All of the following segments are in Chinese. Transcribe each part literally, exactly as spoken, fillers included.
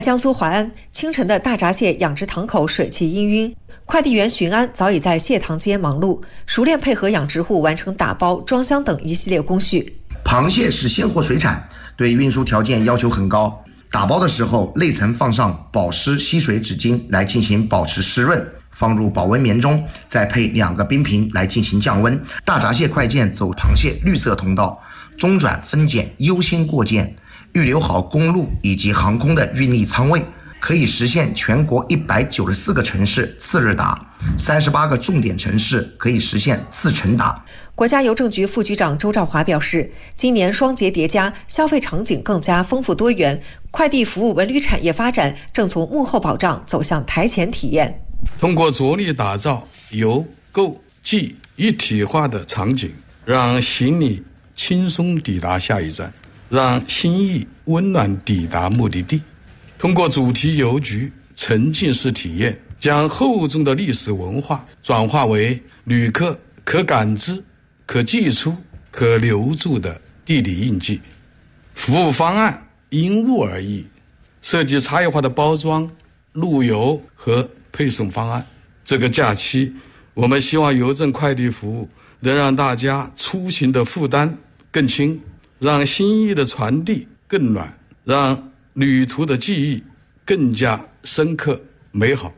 江苏淮安清晨的大闸蟹养殖塘口水汽氤氲，快递员寻安早已在蟹塘间忙碌，熟练配合养殖户完成打包、装箱等一系列工序。 螃蟹是鲜活水产，对运输条件要求很高。打包的时候，内层放上保湿吸水纸巾来进行保持湿润，放入保温棉中，再配两个冰瓶来进行降温。大闸蟹快件走螃蟹绿色通道，中转分拣优先过件，预留好公路以及航空的运力仓位，可以实现全国一百九十四个城市次日达，三十八个重点城市可以实现次晨达。 国家邮政局副局长周兆华表示，今年双节叠加，消费场景更加丰富多元，快递服务文旅产业发展正从幕后保障走向台前体验。 通过着力打造邮购寄一体化的场景，让行李轻松抵达下一站，让心意温暖抵达目的地。通过主题邮局沉浸式体验，将厚重的历史文化转化为旅客可感知、可寄出、可留住的地理印记。服务方案因物而异，设计差异化的包装、路邮和配送方案。这个假期，我们希望邮政快递服务能让大家出行的负担更轻，让心意的传递更暖，让旅途的记忆更加深刻美好。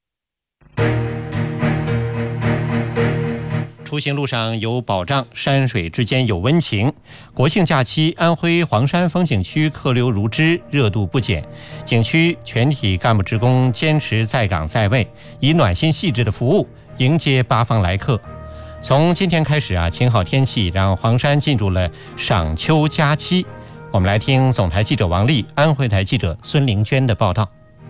出行路上有保障，山水之间有温情。国庆假期，安徽黄山风景区客流如织，热度不减。景区全体干部职工坚持在岗在位，以暖心细致的服务迎接八方来客。从今天开始啊，晴好天气让黄山进入了赏秋佳期。我们来听总台记者王丽、安徽台记者孙玲娟的报道。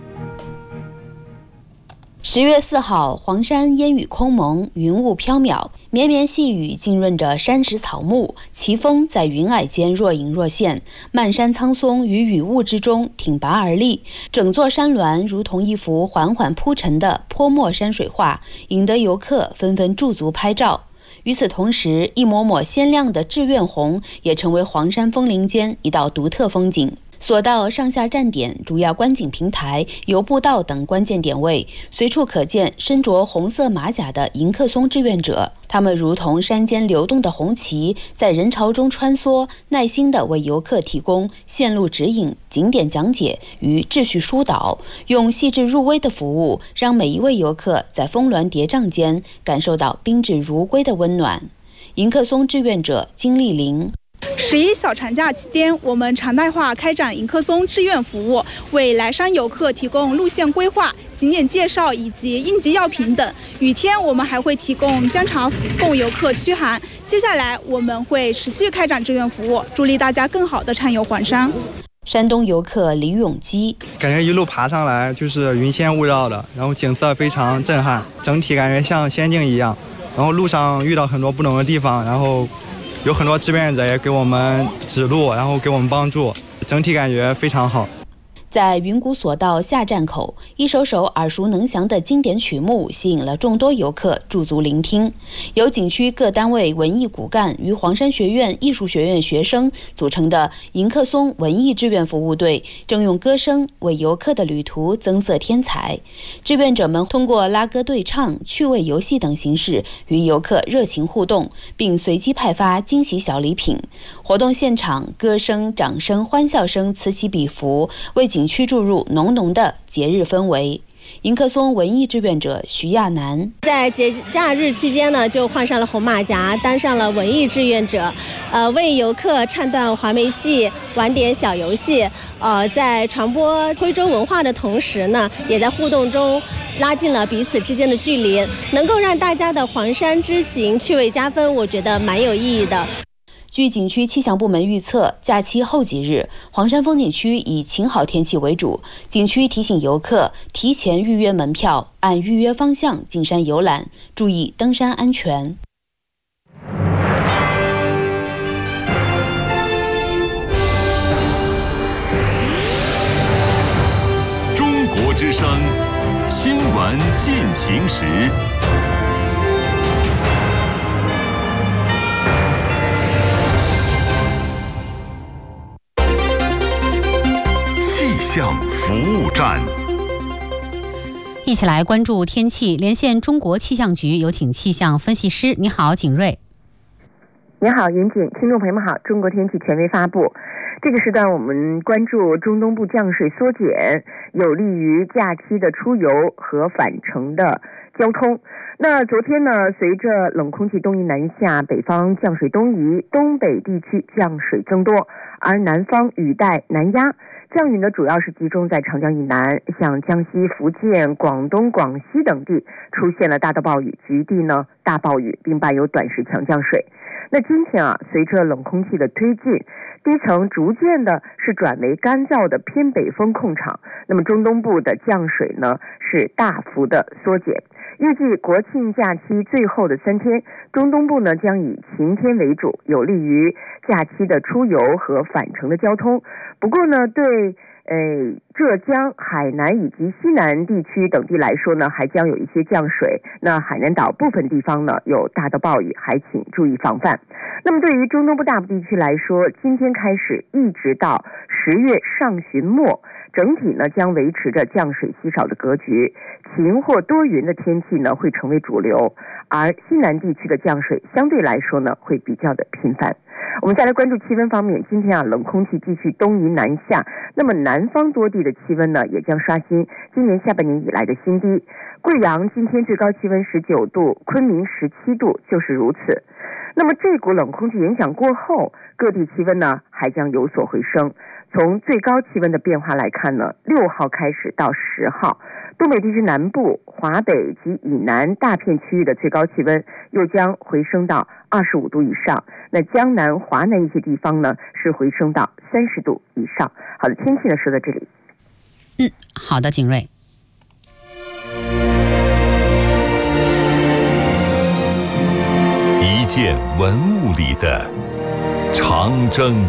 十月四号，黄山烟雨空蒙，云雾缥缈，绵绵细雨浸润着山石草木，奇峰在云霭间若隐若现，漫山苍松于雨雾之中挺拔而立，整座山峦如同一幅缓缓铺陈的泼墨山水画，引得游客纷纷驻足拍照。与此同时，一抹抹鲜亮的志愿红也成为黄山峰林间一道独特风景。索道上下站点、主要观景平台、游步道等关键点位，随处可见身着红色马甲的迎客松志愿者，他们如同山间流动的红旗，在人潮中穿梭，耐心地为游客提供线路指引、景点讲解与秩序疏导，用细致入微的服务，让每一位游客在峰峦叠嶂间感受到宾至如归的温暖。迎客松志愿者金丽玲。 十一小长假期间，我们常态化开展迎客松志愿服务，为来山游客提供路线规划、景点介绍以及应急药品等。雨天我们还会提供姜茶供游客驱寒。接下来我们会持续开展志愿服务，助力大家更好地畅游黄山。 山东游客李永基， 感觉一路爬上来就是云仙雾绕的，然后景色非常震撼，整体感觉像仙境一样。然后路上遇到很多不同的地方，然后有很多志愿者也给我们指路，然后给我们帮助，整体感觉非常好。 在云谷索道下站口，一首首耳熟能详的经典曲目吸引了众多游客驻足聆听。由景区各单位文艺骨干与黄山学院艺术学院学生组成的迎客松文艺志愿服务队，正用歌声为游客的旅途增色添彩。志愿者们通过拉歌对唱、趣味游戏等形式与游客热情互动，并随机派发惊喜小礼品。活动现场，歌声、掌声、欢笑声此起彼伏，为景区注入浓浓的节日氛围。迎客松文艺志愿者徐亚楠在节假日期间呢，就换上了红马甲，当上了文艺志愿者，呃，为游客唱段黄梅戏，玩点小游戏，呃，在传播徽州文化的同时呢，也在互动中拉近了彼此之间的距离，能够让大家的黄山之行趣味加分，我觉得蛮有意义的。 据景区气象部门预测，假期后几日，黄山风景区以晴好天气为主。景区提醒游客提前预约门票，按预约方向进山游览，注意登山安全。 中国之声新闻进行时。 象服务站。 一起来关注天气，连线中国气象局，有请气象分析师。你好，景睿。 你好，云锦，听众朋友们好，中国天气权威发布。这个时段我们关注中东部降水缩减，有利于假期的出游和返程的交通。那昨天呢，随着冷空气东移南下，北方降水东移，东北地区降水增多，而南方雨带南压，降雨呢主要是集中在长江以南，像江西、福建、广东、广西等地出现了大到暴雨，局地呢大暴雨，并伴有短时强降水。那今天啊，随着冷空气的推进，低层逐渐的是转为干燥的偏北风控场，那么中东部的降水呢是大幅的缩减。预计国庆假期最后的三天，中东部呢将以晴天为主，有利于假期的出游和返程的交通。不过呢，对呃浙江、海南以及西南地区等地来说呢，还将有一些降水。那海南岛部分地方呢有大到暴雨，还请注意防范。那么对于中东部大部地区来说，今天开始一直到十月上旬末，整体呢将维持着降水稀少的格局，晴或多云的天气呢会成为主流，而西南地区的降水相对来说呢会比较的频繁。我们再来关注气温方面，今天啊冷空气继续东移南下，那么南方多地的气温呢也将刷新今年下半年以来的新低。贵阳今天最高气温十九度，昆明十七度，就是如此。那么这股冷空气影响过后，各地气温呢还将有所回升。从最高气温的变化来看呢，六号开始到十号，东北地区南部、华北及以南大片区域的最高气温又将回升到二十五度以上。那江南、华南一些地方呢是回升到三十度以上。好的，天气呢说到这里。 嗯，好的，景睿。 一件文物里的长征。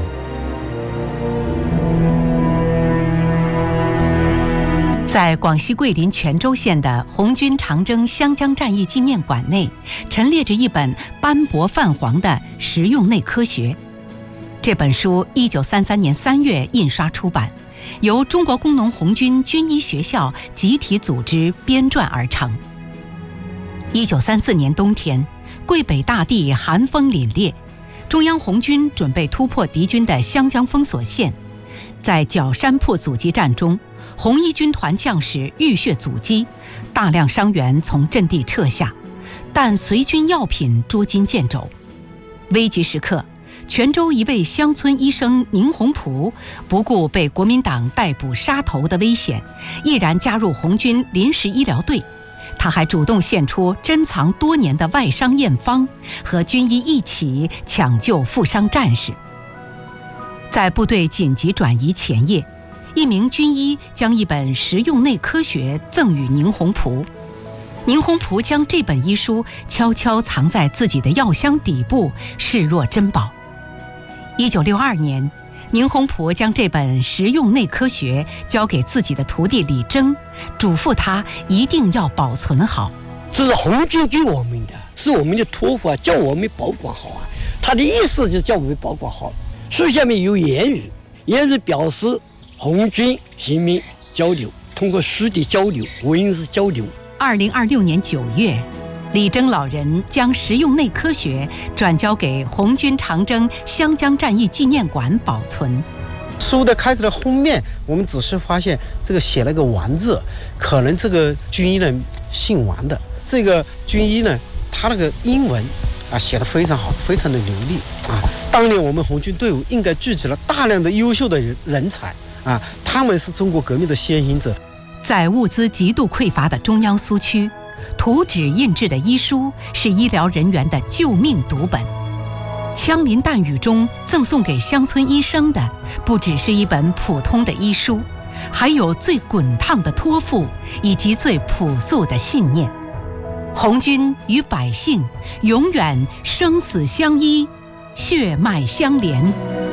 在广西桂林全州县的红军长征湘江战役纪念馆内，陈列着一本斑驳泛黄的实用内科学。这本书一九三三年三月印刷出版，由中国工农红军军医学校集体组织编撰而成。一九三四年冬天，桂北大地寒风凛冽，中央红军准备突破敌军的湘江封锁线。在角山铺阻击战中，红一军团将士浴血阻击，大量伤员从阵地撤下，但随军药品捉襟见肘。危急时刻，泉州一位乡村医生宁洪璞不顾被国民党逮捕杀头的危险，毅然加入红军临时医疗队。他还主动献出珍藏多年的外伤验方，和军医一起抢救负伤战士。在部队紧急转移前夜，一名军医将一本实用内科学赠予宁洪璞。宁洪璞将这本医书悄悄藏在自己的药箱底部，视若珍宝。一九六二年，宁洪璞将这本实用内科学交给自己的徒弟李征，嘱咐他一定要保存好。 这是红军给我们的，是我们的托付啊，叫我们保管好啊。他的意思就是叫我们保管好。书下面有言语，言语表示红军人民交流，通过书的交流、文字交流。 二零二六年九月，李征老人将实用内科学转交给红军长征湘江战役纪念馆保存。 书的开始的封面，我们只是发现这个写了个王字，可能这个军医呢姓王的。这个军医呢，他那个英文啊写得非常好，非常的流利啊。当年我们红军队伍应该聚集了大量的优秀的人人才啊，他们是中国革命的先行者。 在物资极度匮乏的中央苏区，图纸印制的医书是医疗人员的救命读本。枪林弹雨中赠送给乡村医生的，不只是一本普通的医书，还有最滚烫的托付以及最朴素的信念。红军与百姓永远生死相依，血脉相连。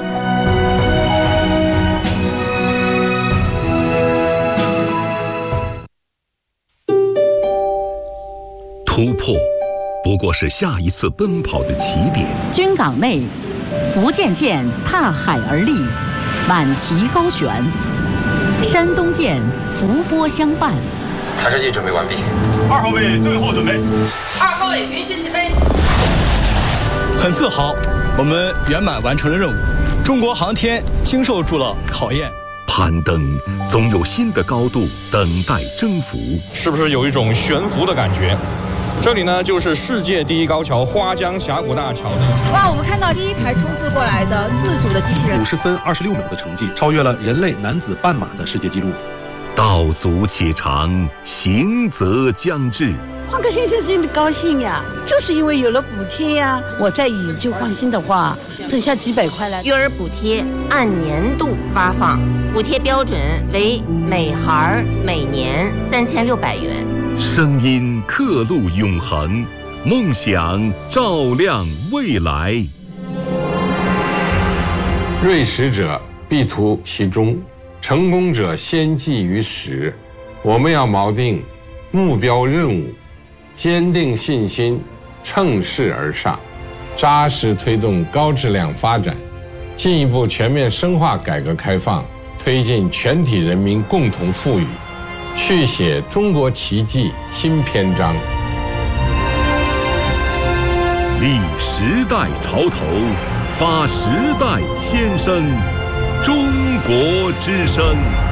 突破不过是下一次奔跑的起点。 军港内，福建舰踏海而立，满旗高悬。 山东舰伏波相伴。 弹射器准备完毕。 二号位最后准备。 二号位允许起飞。 很自豪，我们圆满完成了任务。中国航天经受住了考验。 攀登总有新的高度等待征服， 是不是有一种悬浮的感觉？这里呢，就是世界第一高桥花江峡谷大桥。 哇，我们看到第一台冲刺过来的自主的机器人， 五十分二十六秒的成绩，超越了人类男子半马的世界纪录。 道阻且长，行则将至。 换个先生真的高兴呀，就是因为有了补贴呀。我在以旧换新的话，剩下几百块了。 育儿补贴按年度发放，补贴标准为每孩每年三千六百元。 声音刻录永恒，梦想照亮未来。 锐实者必图其中，成功者先记于始。我们要锚定目标任务，坚定信心，乘势而上，扎实推动高质量发展，进一步全面深化改革开放，推进全体人民共同富裕，续写中国奇迹新篇章。 立时代潮头，发时代先声，中国之声。